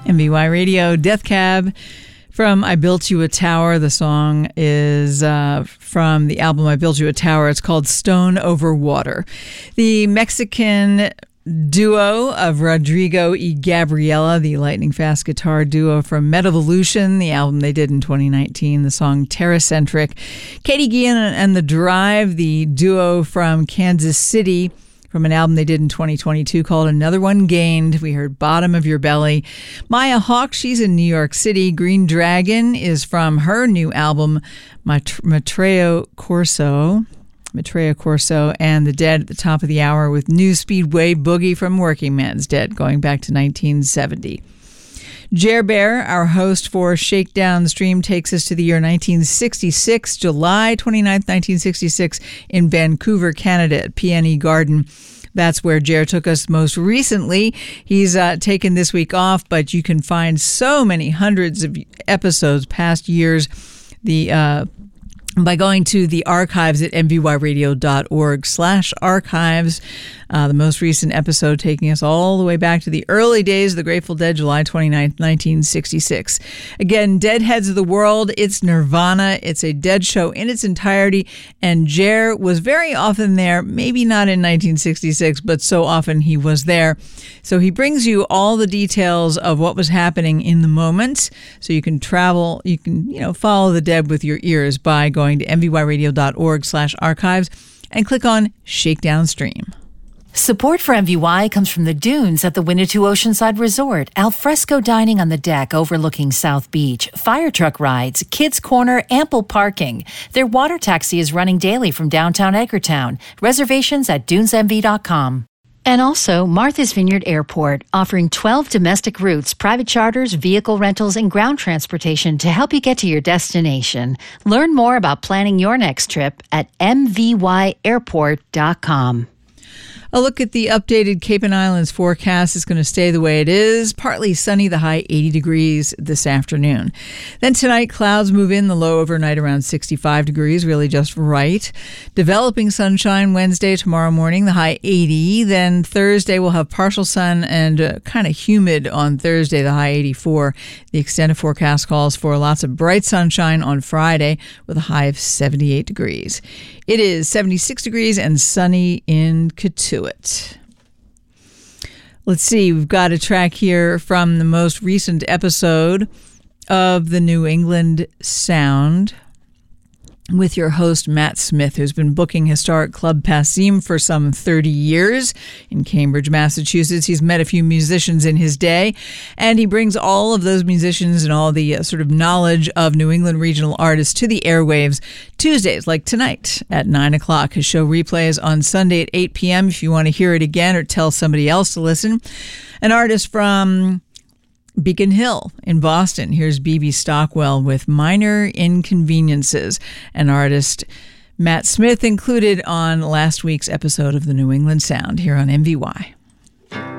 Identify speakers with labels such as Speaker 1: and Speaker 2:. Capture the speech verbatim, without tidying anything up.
Speaker 1: M V Y Radio, Death Cab from I Built You a Tower. The song is uh, from the album I Built You a Tower. It's called Stone Over Water. The Mexican duo of Rodrigo y Gabriela, the lightning fast guitar duo from Metavolution, the album they did in twenty nineteen, the song Terracentric. Katie Guillen and The Drive, the duo from Kansas City, from an album they did in twenty twenty-two called Another One Gained. We heard Bottom of Your Belly. Maya Hawke, she's in New York City. Green Dragon is from her new album, Mat- Matreo Corso. Maitreya Corso, and The Dead at the top of the hour with New Speedway Boogie from Working Man's Dead, going back to nineteen seventy. Jer Bear, our host for Shakedown the Stream, takes us to the year nineteen sixty-six, July twenty-ninth, nineteen sixty-six, in Vancouver, Canada, at P N E Garden. That's where Jer took us most recently. He's uh, taken this week off, but you can find so many hundreds of episodes, past years, the uh, by going to the archives at mvyradio.org slash archives. Uh, the most recent episode taking us all the way back to the early days of the Grateful Dead, July twenty-ninth, nineteen sixty-six. Again, Deadheads of the World, it's Nirvana. It's a Dead show in its entirety, and Jer was very often there, maybe not in nineteen sixty-six, but so often he was there. So he brings you all the details of what was happening in the moment, so you can travel, you can, you know, follow the Dead with your ears by going to mvyradio.org slash archives and click on Shakedown Stream.
Speaker 2: Support for M V Y comes from the dunes at the Winnetou Oceanside Resort, alfresco dining on the deck overlooking South Beach, fire truck rides, kids' corner, ample parking. Their water taxi is running daily from downtown Edgartown. Reservations at dunes m v dot com. And also Martha's Vineyard Airport, offering twelve domestic routes, private charters, vehicle rentals, and ground transportation to help you get to your destination. Learn more about planning your next trip at m v y airport dot com.
Speaker 1: A look at the updated Cape and Islands forecast is going to stay the way it is. Partly sunny, the high eighty degrees this afternoon. Then tonight, clouds move in, the low overnight around sixty-five degrees, really just right. Developing sunshine Wednesday, tomorrow morning, the high eighty. Then Thursday, we'll have partial sun and uh, kind of humid on Thursday, the high eighty-four. The extended forecast calls for lots of bright sunshine on Friday with a high of seventy-eight degrees. It is seventy-six degrees and sunny in Cotuit. Let's see, we've got a track here from the most recent episode of the New England Sound with your host, Matt Smith, who's been booking Historic Club Passim for some thirty years in Cambridge, Massachusetts. He's met a few musicians in his day, and he brings all of those musicians and all the uh, sort of knowledge of New England regional artists to the airwaves Tuesdays, like tonight at nine o'clock. His show replays on Sunday at eight p.m. if you want to hear it again or tell somebody else to listen. An artist from Beacon Hill in Boston. Here's B B Stockwell with Minor Inconveniences, an artist Matt Smith included on last week's episode of the New England Sound here on M V Y.